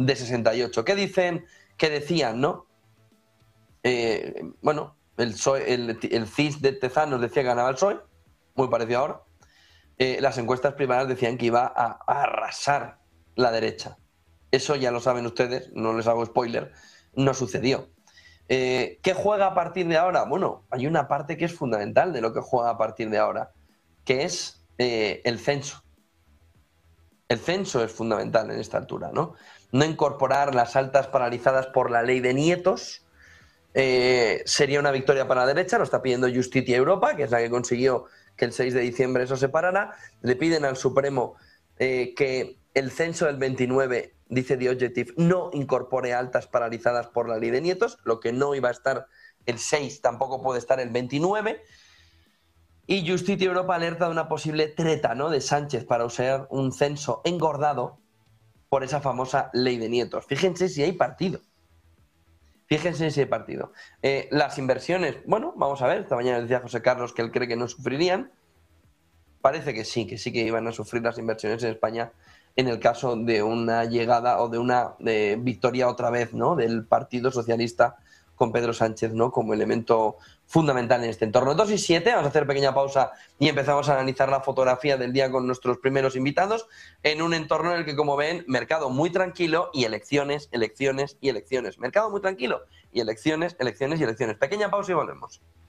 de 68. ¿Qué dicen? ¿Qué decían, no? Bueno, el CIS de Tezanos decía que ganaba el PSOE, muy parecido ahora. Las encuestas privadas decían que iba a arrasar la derecha. Eso ya lo saben ustedes, no les hago spoiler, no sucedió. ¿Qué juega a partir de ahora? Bueno, hay una parte que es fundamental de lo que juega a partir de ahora, que es el censo. El censo es fundamental en esta altura, ¿no? No incorporar las altas paralizadas por la ley de nietos sería una victoria para la derecha, lo está pidiendo Justitia Europa, que es la que consiguió que el 6 de diciembre eso se parara. Le piden al Supremo que el censo del 29, dice The Objective, no incorpore altas paralizadas por la ley de nietos, lo que no iba a estar el 6 tampoco puede estar el 29. Y Justitia Europa alerta de una posible treta, ¿no?, de Sánchez para usar un censo engordado por esa famosa ley de nietos. Fíjense si hay partido. Fíjense si hay partido. Las inversiones, bueno, vamos a ver. Esta mañana decía José Carlos que él cree que no sufrirían. Parece que sí que iban a sufrir las inversiones en España en el caso de una llegada o de una victoria otra vez, ¿no?, del Partido Socialista con Pedro Sánchez, ¿no?, como elemento fundamental en este entorno. 2:07, vamos a hacer pequeña pausa y empezamos a analizar la fotografía del día con nuestros primeros invitados en un entorno en el que, como ven, mercado muy tranquilo y elecciones, elecciones y elecciones. Mercado muy tranquilo y elecciones, elecciones y elecciones. Pequeña pausa y volvemos.